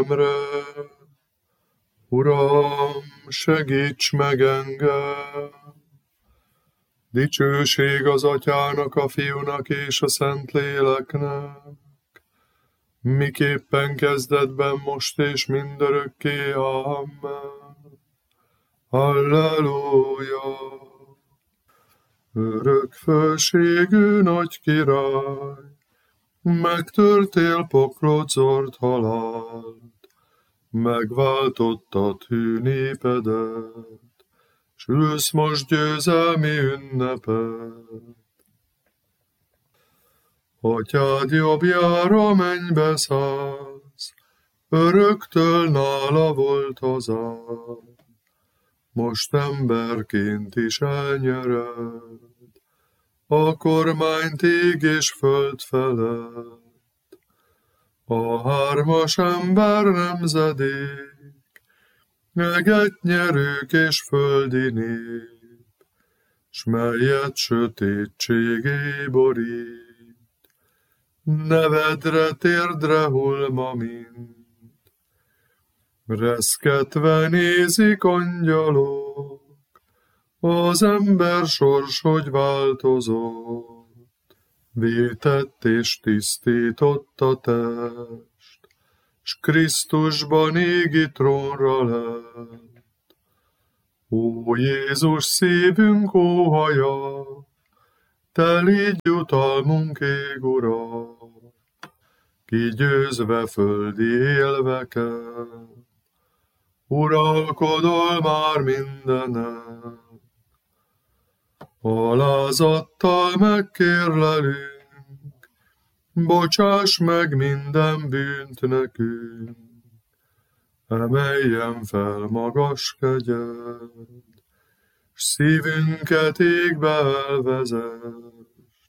Uram, segíts meg engem! Dicsőség az Atyának, a Fiúnak és a Szentléleknek, miképpen kezdetben, most és mindörökké. Amen. Halleluja! Örök fölségű nagy király, megtörtél poklot, zord halált, megváltottad hű népedet, s ülsz most győzelmi ünnepet. Atyád jobbjára mennybe szállsz, öröktől nála volt hazád, most emberként is elnyered a kormányt ég és föld felett. A hármas ember nemzedék, egetnyerők és földi nép, s melyet sötétségé borít, nevedre térdre hull ma mind. Reszketve nézik angyalok, az ember sors, hogy változott, vétett és tisztított a test, s Krisztusban égi trónra lett. Ó Jézus, szívünk óhaja, te légy jutalmunk, ég Ura, kigyőzve földi élveket, uralkodol már mindenen. Alázattal megkérlelünk, bocsáss meg minden bűnt nekünk, emeljen fel magas kegyed, s szívünket égbe elvezest.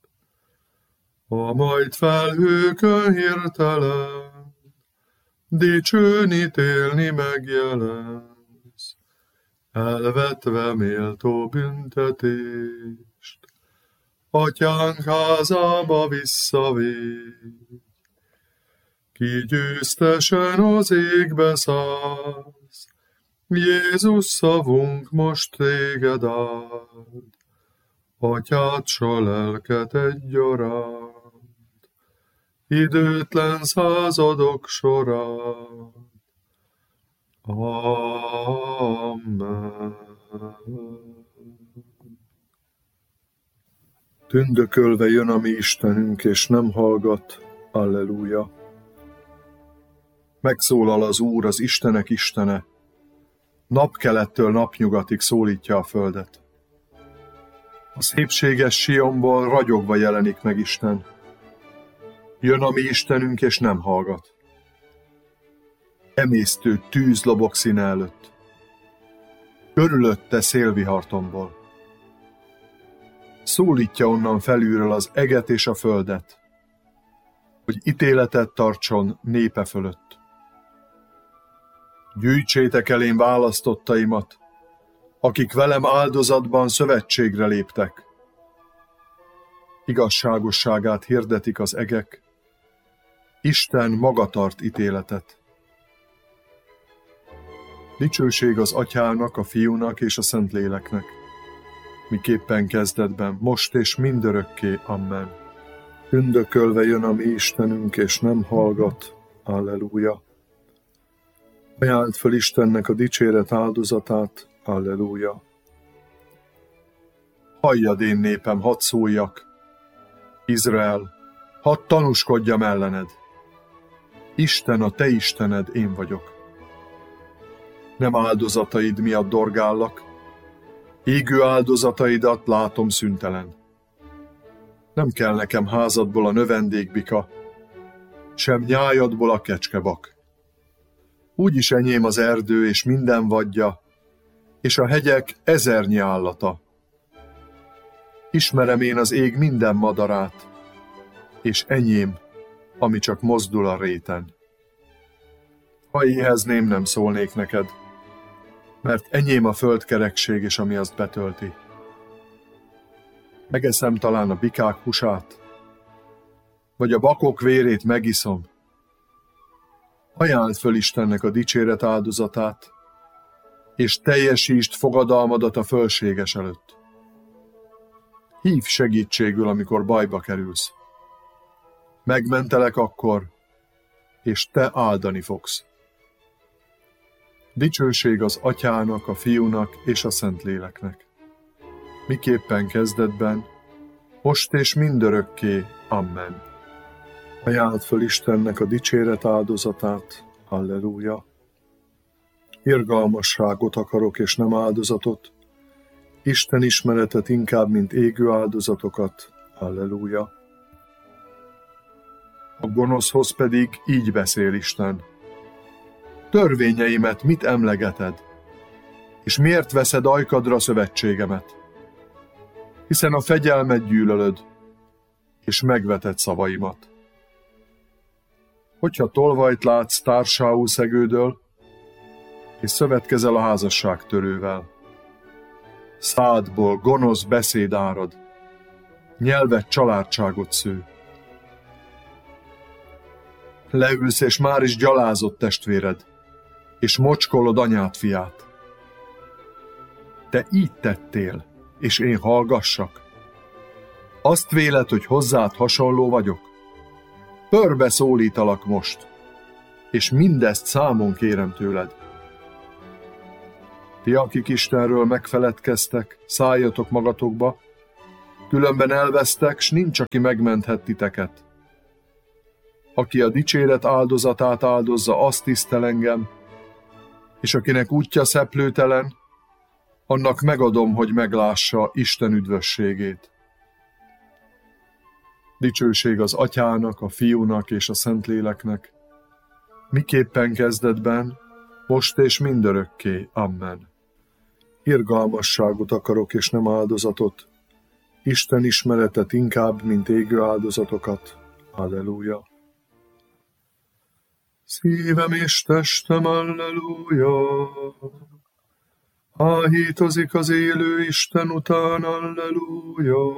A majd felhőkön hirtelen, dicsőn ítélni megjelensz, elvetve méltó büntetést, Atyánk házába visszavégy. Ki győztesen az égbe szállsz, Jézus szavunk most téged áld, Atyád s a lelket egyaránt, időtlen századok során. Amen. Tündökölve jön a mi Istenünk, és nem hallgat. Alleluja. Megszólal az Úr, az Istenek Istene, napkelettől napnyugatig szólítja a földet. A szépséges Sionból ragyogva jelenik meg Isten. Jön a mi Istenünk, és nem hallgat. Emésztő tűz lobog színe előtt. Körülötte szélvihartomból. Szólítja onnan felülről az eget és a földet, hogy ítéletet tartson népe fölött. Gyűjtsétek elém választottaimat, akik velem áldozatban szövetségre léptek. Igazságosságát hirdetik az egek, Isten maga tart ítéletet. Dicsőség az Atyának, a Fiúnak és a Szentléleknek, miképpen kezdetben, most és mindörökké. Amen. Tündökölve jön a mi Istenünk, és nem hallgat. Alleluja. Ajánld föl Istennek a dicséret áldozatát. Alleluja. Halljad, én népem, hadd szóljak. Izrael, hadd tanúskodjam ellened. Isten, a te Istened, én vagyok. Nem áldozataid miatt dorgállak, égő áldozataidat látom szüntelen. Nem kell nekem házadból a növendékbika, sem nyájadból a kecskebak. Úgyis enyém az erdő és minden vadja, és a hegyek ezernyi állata. Ismerem én az ég minden madarát, és enyém, ami csak mozdul a réten. Ha éhezném, nem szólnék neked, mert enyém a földkerekség, és ami azt betölti. Megeszem talán a bikák húsát, vagy a bakok vérét megiszom. Ajánld föl Istennek a dicséret áldozatát, és teljesítsd fogadalmadat a fölséges előtt. Hívj segítségül, amikor bajba kerülsz. Megmentelek akkor, és te áldani fogsz. Dicsőség az Atyának, a Fiúnak és a Szentléleknek. Miképpen kezdetben, most és mindörökké. Amen. Ajánld föl Istennek a dicséret áldozatát. Halleluja. Irgalmasságot akarok, és nem áldozatot, Isten ismeretet inkább, mint égő áldozatokat. Halleluja. A gonoszhoz pedig így beszél Isten. Törvényeimet mit emlegeted, és miért veszed ajkadra szövetségemet? Hiszen a fegyelmet gyűlölöd, és megveted szavaimat. Hogyha tolvajt látsz társául szegődöl, és szövetkezel a házasságtörővel, szádból gonosz beszéd árad, nyelved családságot sző. Leülsz, és már is gyalázott testvéred, és mocskolod anyád fiát. Te így tettél, és én hallgassak? Azt véled, hogy hozzád hasonló vagyok? Pörbe szólítalak most, és mindezt számon kérem tőled. Ti, akik Istenről megfeledkeztek, szálljatok magatokba, különben elvesztek, s nincs, aki megmenthet titeket. Aki a dicséret áldozatát áldozza, azt tisztel engem, és akinek útja szeplőtelen, annak megadom, hogy meglássa Isten üdvösségét. Dicsőség az Atyának, a Fiúnak és a Szentléleknek, miképpen kezdetben, most és mindörökké. Amen. Irgalmasságot akarok, és nem áldozatot, Isten ismeretet inkább, mint égő áldozatokat. Halleluja. Szívem és testem, halleluja. Áhítozik az élő Isten után, halleluja.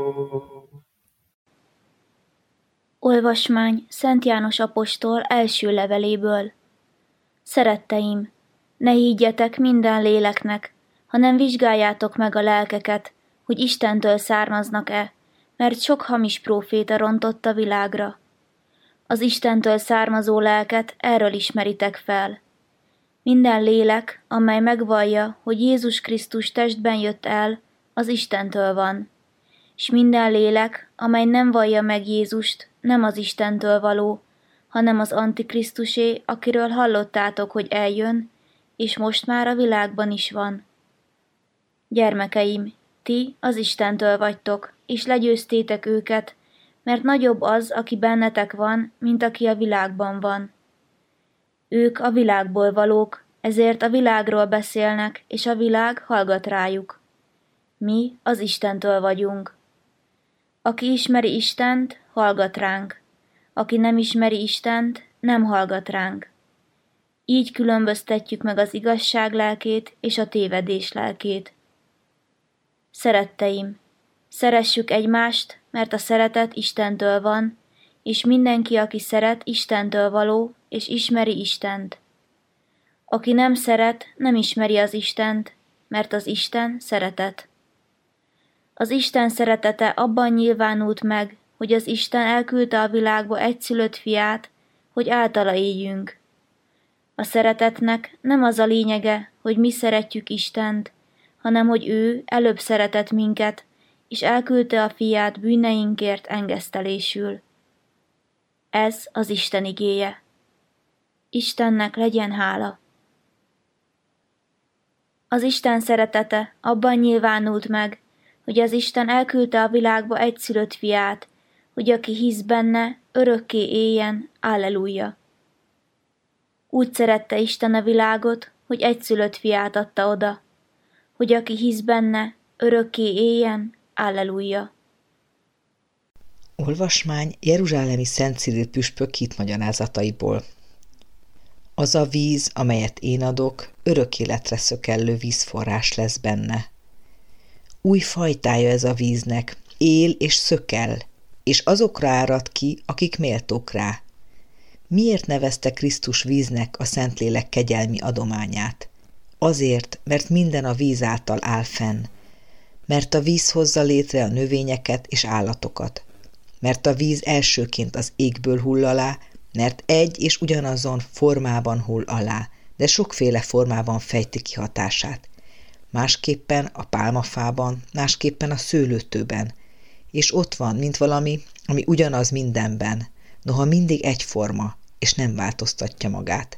Olvasmány Szent János apostol első leveléből. Szeretteim, ne higgyetek minden léleknek, hanem vizsgáljátok meg a lelkeket, hogy Istentől származnak-e, mert sok hamis próféta rontott a világra. Az Istentől származó lelket erről ismeritek fel. Minden lélek, amely megvallja, hogy Jézus Krisztus testben jött el, az Istentől van. S minden lélek, amely nem vallja meg Jézust, nem az Istentől való, hanem az Antikrisztusé, akiről hallottátok, hogy eljön, és most már a világban is van. Gyermekeim, ti az Istentől vagytok, és legyőztétek őket, mert nagyobb az, aki bennetek van, mint aki a világban van. Ők a világból valók, ezért a világról beszélnek, és a világ hallgat rájuk. Mi az Istentől vagyunk. Aki ismeri Istent, hallgat ránk. Aki nem ismeri Istent, nem hallgat ránk. Így különböztetjük meg az igazság lelkét és a tévedés lelkét. Szeretteim, szeressük egymást, mert a szeretet Istentől van, és mindenki, aki szeret, Istentől való, és ismeri Istent. Aki nem szeret, nem ismeri az Istent, mert az Isten szeretet. Az Isten szeretete abban nyilvánult meg, hogy az Isten elküldte a világba egyszülött fiát, hogy általa éljünk. A szeretetnek nem az a lényege, hogy mi szeretjük Istent, hanem hogy ő előbb szeretett minket, és elküldte a fiát bűneinkért engesztelésül. Ez az Isten igéje. Istennek legyen hála. Az Isten szeretete abban nyilvánult meg, hogy az Isten elküldte a világba egyszülött fiát, hogy aki hisz benne, örökké éljen. Alleluja. Úgy szerette Isten a világot, hogy egyszülött fiát adta oda, hogy aki hisz benne, örökké éljen. Alleluja. Olvasmány jeruzsálemi Szent Ciril püspök hitmagyarázataiból. Az a víz, amelyet én adok, örök életre szökellő vízforrás lesz benne. Új fajtája ez a víznek, él és szökel, és azokra árad ki, akik méltók rá. Miért nevezte Krisztus víznek a Szentlélek kegyelmi adományát? Azért, mert minden a víz által áll fenn, mert a víz hozza létre a növényeket és állatokat, mert a víz elsőként az égből hull alá, mert egy és ugyanazon formában hull alá, de sokféle formában fejti ki hatását. Másképpen a pálmafában, másképpen a szőlőtőben, és ott van, mint valami, ami ugyanaz mindenben, noha mindig egyforma, és nem változtatja magát.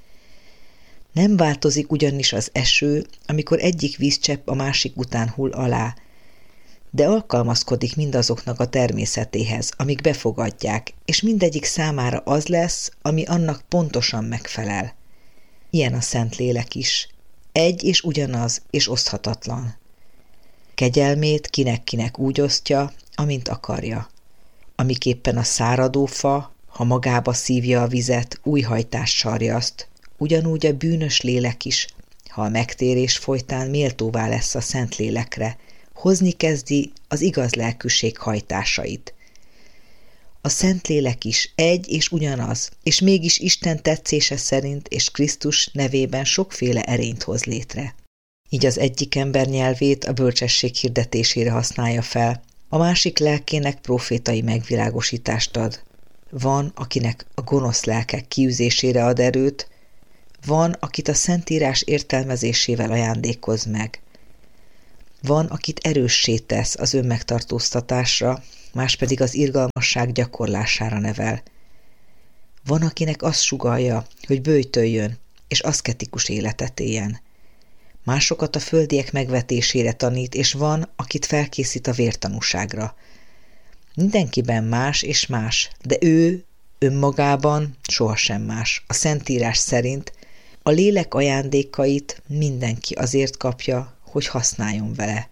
Nem változik ugyanis az eső, amikor egyik vízcsepp a másik után hull alá, de alkalmazkodik mindazoknak a természetéhez, amik befogadják, és mindegyik számára az lesz, ami annak pontosan megfelel. Ilyen a Szentlélek is. Egy és ugyanaz, és oszthatatlan. Kegyelmét kinek-kinek úgy osztja, amint akarja. Amiképpen a száradó fa, ha magába szívja a vizet, új hajtást sarjaszt, ugyanúgy a bűnös lélek is, ha a megtérés folytán méltóvá lesz a Szentlélekre, hozni kezdi az igaz lelkűség hajtásait. A Szentlélek is egy és ugyanaz, és mégis Isten tetszése szerint és Krisztus nevében sokféle erényt hoz létre. Így az egyik ember nyelvét a bölcsesség hirdetésére használja fel, a másik lelkének profétai megvilágosítást ad. Van, akinek a gonosz lelkek kiűzésére ad erőt, van, akit a Szentírás értelmezésével ajándékoz meg. Van, akit erőssé tesz az önmegtartóztatásra, más pedig az irgalmasság gyakorlására nevel. Van, akinek azt sugallja, hogy böjtöljön, és aszketikus életet éljen. Másokat a földiek megvetésére tanít, és van, akit felkészít a vértanúságra. Mindenkiben más és más, de ő önmagában sohasem más. A Szentírás szerint a lélek ajándékait mindenki azért kapja, hogy használjon vele.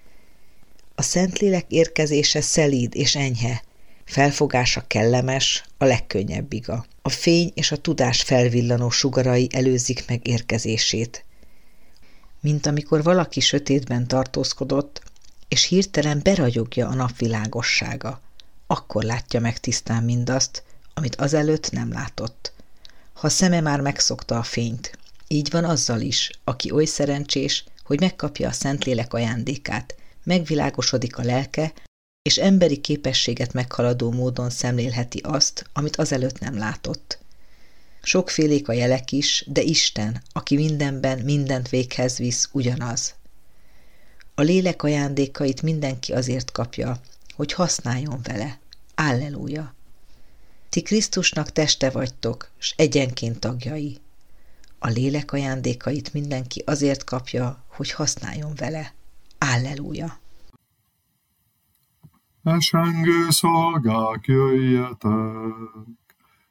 A Szentlélek érkezése szelíd és enyhe, felfogása kellemes, a legkönnyebb iga. A fény és a tudás felvillanó sugarai előzik meg érkezését. Mint amikor valaki sötétben tartózkodott, és hirtelen beragyogja a napvilágossága, akkor látja meg tisztán mindazt, amit azelőtt nem látott. Ha szeme már megszokta a fényt, így van azzal is, aki oly szerencsés, hogy megkapja a Szentlélek ajándékát, megvilágosodik a lelke, és emberi képességet meghaladó módon szemlélheti azt, amit azelőtt nem látott. Sokfélék a jelek is, de Isten, aki mindenben mindent véghez visz, ugyanaz. A lélek ajándékait mindenki azért kapja, hogy használjon vele. Alleluja! Ti Krisztusnak teste vagytok, s egyenként tagjai. A lélek ajándékait mindenki azért kapja, hogy használjon vele. Alleluja! Esengő szolgák, jöjjetek!